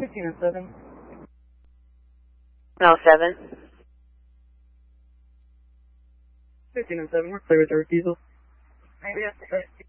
15 and 7. No, 7. 15 and 7, we're clear with the refusal. Maybe that's